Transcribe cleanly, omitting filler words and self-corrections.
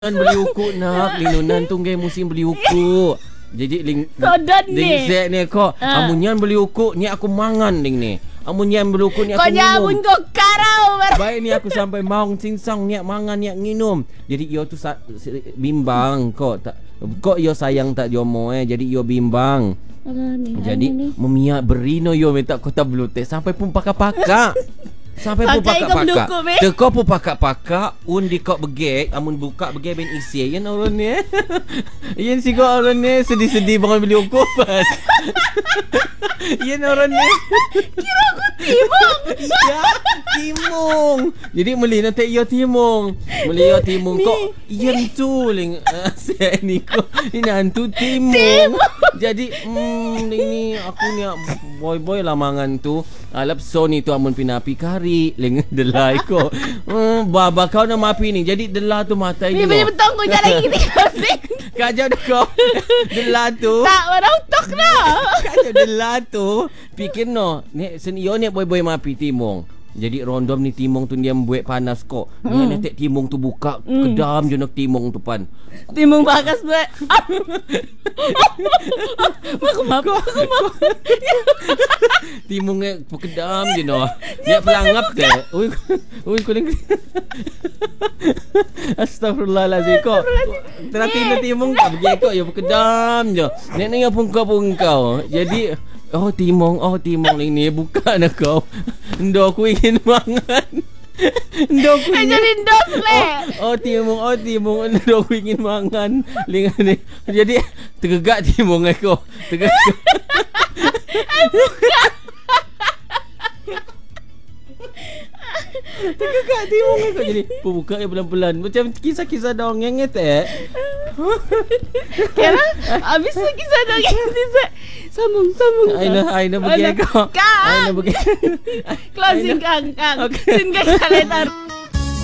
Beli ukuk nak Linunan tunggai musim beli ukuk. Jadi Sodan ni Zek ni kau Amunyan beli ukuk ni aku mangan ni. Amunyan beli ukuk ni aku kau minum. jangan pun kau karau. Baik ni aku sampai maung singsang ni mangan ni minum. Jadi yo tu bimbang kau tak. Kau yo sayang tak jomo jadi yo bimbang. Jadi memia berino yo minta kota blute sampai pun pakak-pakak. Sampai pun pakak-pakak. Teko pun pakak-pakak undi kau begek amun buka begek ben isi yen orang ni. Yen si kau orang ni sedih-sedih bangun beli ukuk pas. Yen orang ni Kira aku timung. ya, timung. Jadi meli nanti yo timung. Meli yo timung kok yen tu ling saya ni kok ini hantu timung. Jadi ni aku ni boy-boy lah mangan tu. Alap Sony tu amun pinapi kari ling delai ko. Baba kau nama api ni. Jadi delah tu matai ni. Ni betul kau jalan lagi tinggal. Kajau dah kau. Delah tu. Tak merautok dah. Kajau delah tu. Pikir no. Ni senio ni boy-boy mapi timung. Jadi rondom ni timung tu dia buat panas kok. Ni netek timung tu buka kedam je nak timung tu pan. Timung bakas buat. Aku maaf. Timung ni kedam je no. Dia pelangap ke. Ui kuning. Astagfirullahalazim kok. Teratina timung tak pergi kok ya kedam je. Nek ni pun kau. Jadi timung ni buka nak kau. Ndo aku ingin mangan. Ndo aku ingin Jadi dos le. Timung ndo aku ingin mangan. Lingan ni. Jadi tergegak timung aku. Tergegak. Tergegak timung aku. Jadi buka ya pelan-pelan. Macam kisah-kisah dongeng Kira habis tu kisah dongeng ni sambung. Aina pergi kau. Kang. Aina pergi. Closing kang. Sin kang kaletar.